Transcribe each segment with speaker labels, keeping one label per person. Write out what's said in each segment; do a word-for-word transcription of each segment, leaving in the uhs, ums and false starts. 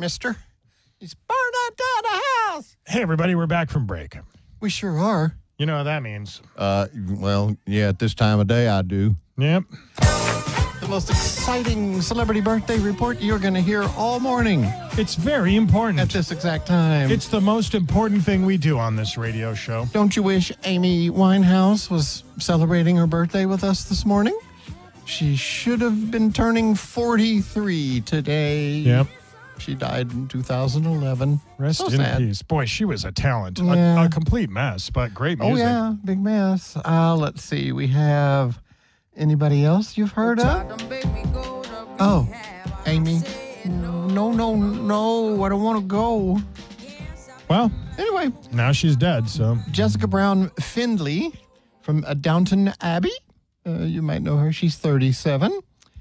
Speaker 1: mister. He's burning down the house.
Speaker 2: Hey, everybody, we're back from break.
Speaker 1: We sure are.
Speaker 2: You know what that means.
Speaker 3: Uh, well, yeah, at this time of day, I do.
Speaker 2: Yep.
Speaker 1: The most exciting celebrity birthday report you're going to hear all morning
Speaker 2: It's very important.
Speaker 1: at this exact time.
Speaker 2: It's the most important thing we do on this radio show.
Speaker 1: Don't you wish Amy Winehouse was celebrating her birthday with us this morning? She should have been turning forty-three today.
Speaker 2: Yep.
Speaker 1: She died in two thousand eleven.
Speaker 2: Rest
Speaker 1: So
Speaker 2: in
Speaker 1: sad.
Speaker 2: peace. Boy, she was a talent. A-
Speaker 1: Yeah.
Speaker 2: A, complete mess, but great
Speaker 1: Oh,
Speaker 2: music.
Speaker 1: yeah. Big mess. Uh, let's see. We have anybody else you've heard of? Oh, Amy. No, no, no. I don't want to go.
Speaker 2: Well,
Speaker 1: Anyway,
Speaker 2: now she's dead, so.
Speaker 1: Jessica Brown Findlay from uh, Downton Abbey. Uh, you might know her. She's thirty-seven.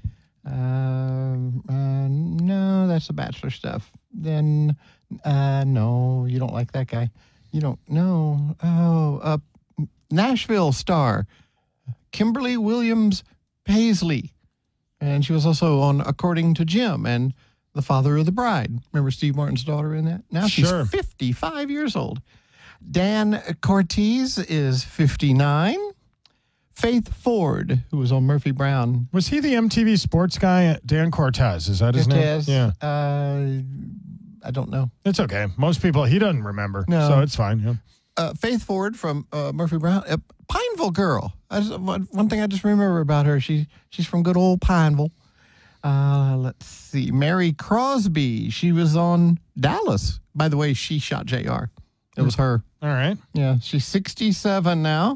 Speaker 1: Um, uh, no, that's the Bachelor stuff. Then, uh, no, you don't like that guy. You don't know. Oh, uh, Nashville star Kimberly Williams Paisley, and she was also on According to Jim and The Father of the Bride. Remember Steve Martin's daughter in that? Now she's
Speaker 2: Sure.
Speaker 1: fifty-five years old. Dan Cortez is fifty-nine. Faith Ford, who was on Murphy Brown.
Speaker 2: Was he the M T V sports guy? Dan Cortez, is that his
Speaker 1: Cortez.
Speaker 2: name? Yeah.
Speaker 1: Uh, I don't know.
Speaker 2: It's okay. Most people, he doesn't remember.
Speaker 1: No.
Speaker 2: So it's fine. Yeah.
Speaker 1: Uh, Faith Ford from uh, Murphy Brown, uh, Pineville girl. I just, one, one thing I just remember about her, she she's from good old Pineville. Uh, let's see, Mary Crosby. She was on Dallas. By the way, she shot J R. It was her.
Speaker 2: All right.
Speaker 1: Yeah, she's sixty-seven now.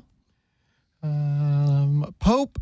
Speaker 1: Um, Pope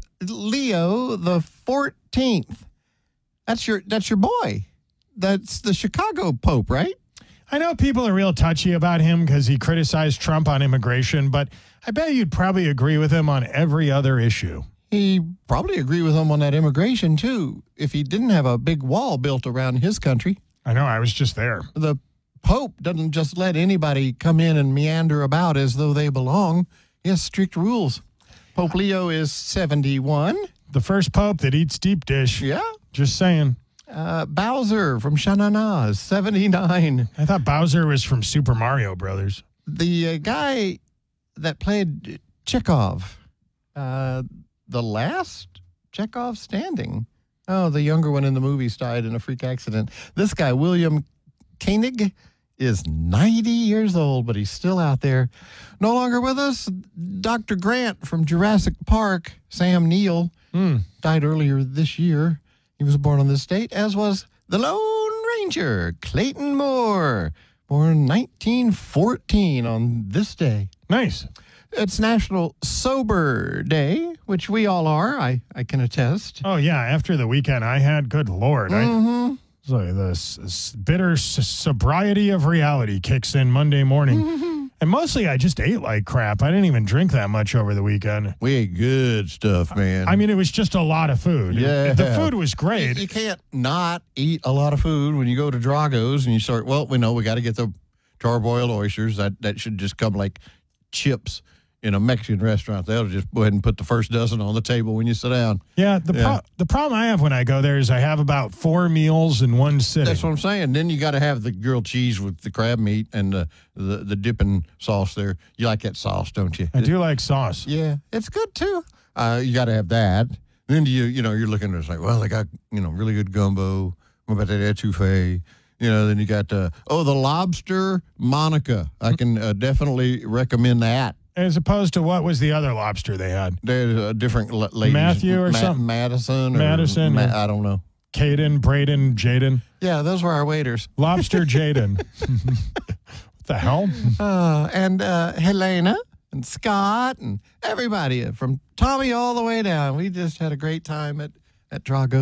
Speaker 1: Leo the fourteenth. That's your that's your boy. That's the Chicago Pope, right?
Speaker 2: I know people are real touchy about him because he criticized Trump on immigration, but I bet you'd probably agree with him on every other issue.
Speaker 1: He probably agree with him on that immigration too. If he didn't have a big wall built around his country,
Speaker 2: I know. I was just there.
Speaker 1: the Pope doesn't just let anybody come in and meander about as though they belong. He has strict rules. Pope Leo is seventy-one.
Speaker 2: The first pope that eats deep dish.
Speaker 1: Yeah.
Speaker 2: Just saying.
Speaker 1: Uh, Bowser from Sha-Na-Na is seventy-nine.
Speaker 2: I thought Bowser was from Super Mario Brothers.
Speaker 1: The uh, guy that played Chekhov, uh, the last Chekhov standing. Oh, the younger one in the movies died in a freak accident. This guy, William Koenig, is ninety years old, but he's still out there. No longer with us, Doctor Grant from Jurassic Park, Sam Neill,
Speaker 2: Hmm.
Speaker 1: died earlier this year. He was born on this date, as was the Lone Ranger, Clayton Moore, born nineteen fourteen on this day.
Speaker 2: Nice.
Speaker 1: It's National Sober Day, which we all are, I, I can attest.
Speaker 2: Oh, yeah. After the weekend I had, good Lord. I,
Speaker 1: Mm-hmm.
Speaker 2: it's like the s- s- bitter s- sobriety of reality kicks in Monday morning. And mostly I just ate like crap. I didn't even drink that much over the weekend.
Speaker 3: We ate good stuff, man.
Speaker 2: I mean, it was just a lot of food.
Speaker 3: Yeah.
Speaker 2: The food was
Speaker 1: You,
Speaker 2: great.
Speaker 1: you can't not eat a lot of food when you go to Drago's and you start, well, we know we got to get the charbroiled oysters. That, that should just come like chips in a Mexican restaurant. They'll just go ahead and put the first dozen on the table when you sit down.
Speaker 2: Yeah, the
Speaker 1: Yeah.
Speaker 2: Pro- the problem I have when I go there is I have about four meals in one sitting.
Speaker 1: That's what I'm saying. Then you got to have the grilled cheese with the crab meat and the, the, the dipping sauce there. You like that sauce, don't you?
Speaker 2: I do like sauce.
Speaker 1: Yeah, it's good too. Uh, you got to have that. Then you you know you're looking at it's like, well, they got you know really good gumbo. What about that etouffee? You know, then you got uh, oh the lobster Monica. I can uh, definitely recommend that.
Speaker 2: As opposed to what was the other lobster they had?
Speaker 1: There's a different la- ladies.
Speaker 2: Matthew or
Speaker 1: Ma-
Speaker 2: something?
Speaker 1: Madison. Or
Speaker 2: Madison
Speaker 1: Ma-
Speaker 2: or-
Speaker 1: I don't know.
Speaker 2: Caden, Braden, Jaden.
Speaker 1: Yeah, those were our waiters.
Speaker 2: Lobster Jaden. What the hell?
Speaker 1: Uh, and uh, Helena and Scott and everybody from Tommy all the way down. We just had a great time at, at Drago.